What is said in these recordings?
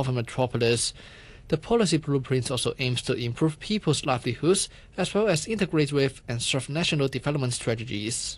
northern metropolis. The policy blueprint also aims to improve people's livelihoods as well as integrate with and serve national development strategies.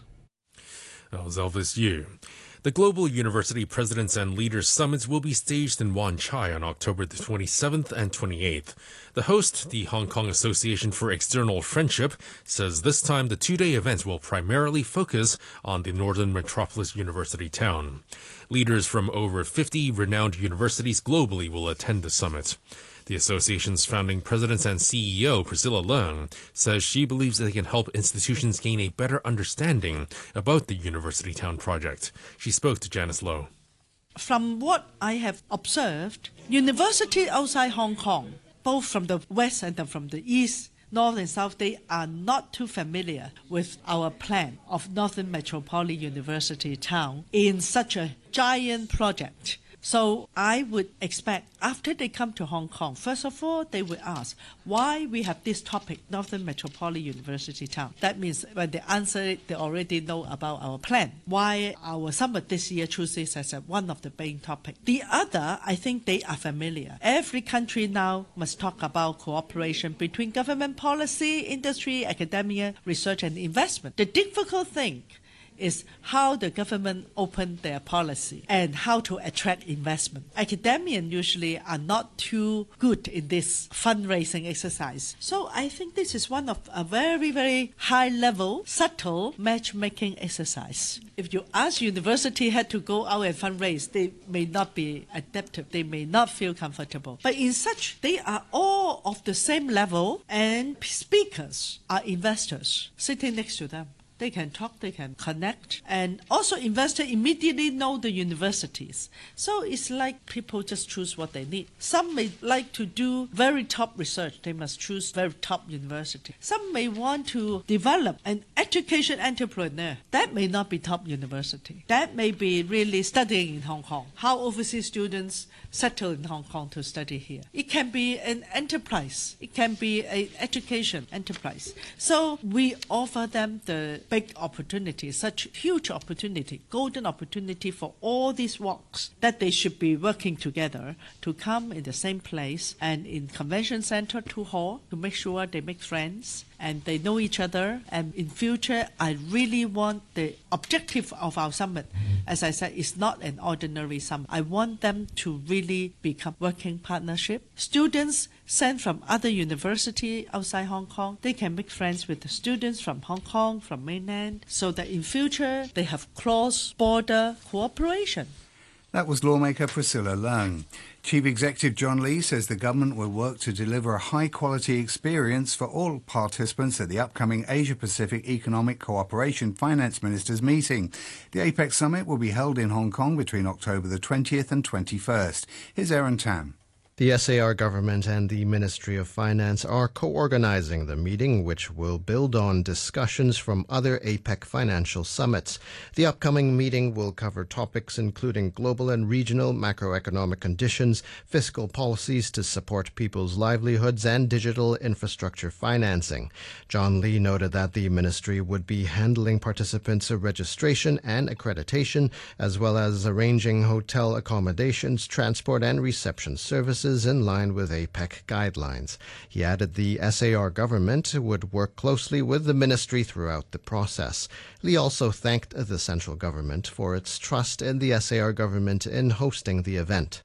That was Elvis Yu. The Global University Presidents and Leaders Summit will be staged in Wan Chai on October the 27th and 28th. The host, the Hong Kong Association for External Friendship, says this time the two-day event will primarily focus on the Northern Metropolis University town. Leaders from over 50 renowned universities globally will attend the summit. The association's founding president and CEO, Priscilla Leung, says she believes they can help institutions gain a better understanding about the University Town project. She spoke to Janice Low. From what I have observed, universities outside Hong Kong, both from the west and from the east, north and south, they are not too familiar with our plan of Northern Metropolitan University Town in such a giant project. So I would expect after they come to Hong Kong, first of all, they would ask why we have this topic, Northern Metropolitan University Town. That means when they answer it, they already know about our plan. Why our summit this year chooses as one of the main topics. The other, I think they are familiar. Every country now must talk about cooperation between government policy, industry, academia, research and investment. The difficult thing is how the government open their policy and how to attract investment. Academians usually are not too good in this fundraising exercise. So I think this is one of a very, very high level, subtle matchmaking exercise. If you ask university head to go out and fundraise, they may not be adaptive, they may not feel comfortable. But in such, they are all of the same level and speakers are investors sitting next to them. They can talk, they can connect, and also investors immediately know the universities. So it's like people just choose what they need. Some may like to do very top research. They must choose very top university. Some may want to develop an education entrepreneur. That may not be top university. That may be really studying in Hong Kong. How overseas students settle in Hong Kong to study here. It can be an enterprise. It can be an education enterprise. So we offer them the big opportunity, such huge opportunity, golden opportunity for all these walks that they should be working together to come in the same place and in convention center to hall to make sure they make friends and they know each other. And in future, I really want the objective of our summit, as I said, is not an ordinary summit. I want them to really become working partnership. Students sent from other university outside Hong Kong, they can make friends with the students from Hong Kong, from mainland, so that in future they have cross-border cooperation. That was lawmaker Priscilla Leung. Chief Executive John Lee says the government will work to deliver a high-quality experience for all participants at the upcoming Asia-Pacific Economic Cooperation Finance Ministers meeting. The APEC summit will be held in Hong Kong between October the 20th and 21st. Here's Aaron Tam. The SAR government and the Ministry of Finance are co-organizing the meeting, which will build on discussions from other APEC financial summits. The upcoming meeting will cover topics including global and regional macroeconomic conditions, fiscal policies to support people's livelihoods, and digital infrastructure financing. John Lee noted that the ministry would be handling participants' registration and accreditation, as well as arranging hotel accommodations, transport, and reception services in line with APEC guidelines. He added the SAR government would work closely with the ministry throughout the process. Lee also thanked the central government for its trust in the SAR government in hosting the event.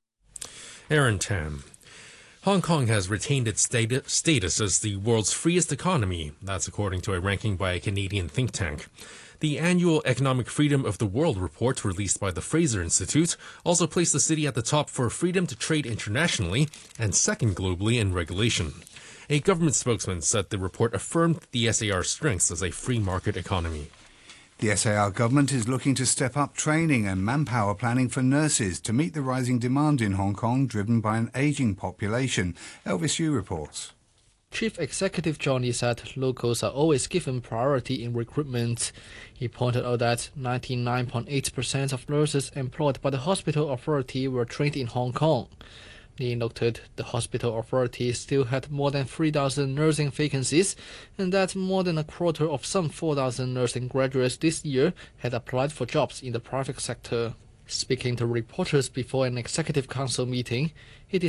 Aaron Tam. Hong Kong has retained its status as the world's freest economy. That's according to a ranking by a Canadian think tank. The annual Economic Freedom of the World report released by the Fraser Institute also placed the city at the top for freedom to trade internationally and second globally in regulation. A government spokesman said the report affirmed the SAR's strengths as a free market economy. The SAR government is looking to step up training and manpower planning for nurses to meet the rising demand in Hong Kong driven by an ageing population. Elvis Yu reports. Chief Executive John Lee said locals are always given priority in recruitment. He pointed out that 99.8% of nurses employed by the hospital authority were trained in Hong Kong. Lee noted the hospital authority still had more than 3,000 nursing vacancies and that more than a quarter of some 4,000 nursing graduates this year had applied for jobs in the private sector. Speaking to reporters before an executive council meeting, he